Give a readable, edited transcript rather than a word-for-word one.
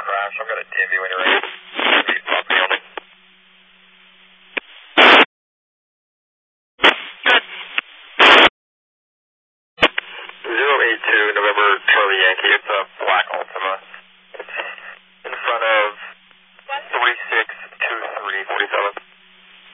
crash. I've got a TMV when you're ready. Property on it. Good. 082 November Charlie Yankee. It's a black Altima.